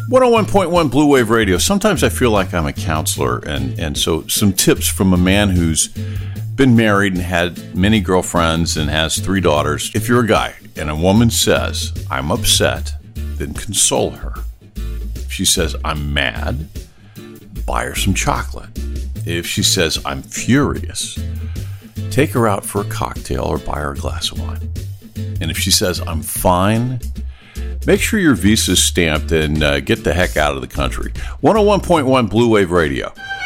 101.1 Blue Wave Radio. Sometimes I feel like I'm a counselor, and so some tips from a man who's been married and had many girlfriends and has 3 daughters. If you're a guy and a woman says, I'm upset, then console her. If she says, I'm mad, buy her some chocolate. If she says, I'm furious, take her out for a cocktail or buy her a glass of wine. And if she says, I'm fine, make sure your visa's stamped and get the heck out of the country. 101.1 Blue Wave Radio.